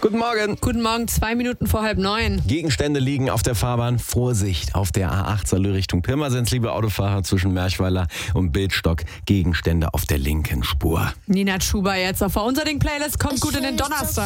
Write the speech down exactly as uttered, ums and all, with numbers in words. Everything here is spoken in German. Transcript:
Guten Morgen. Guten Morgen, zwei Minuten vor halb neun. Gegenstände liegen auf der Fahrbahn. Vorsicht auf der A acht Salü Richtung Pirmasens, liebe Autofahrer zwischen Merchweiler und Bildstock. Gegenstände auf der linken Spur. Nina Schuber jetzt auf der Unter den Playlist. Kommt gut in den Donnerstag.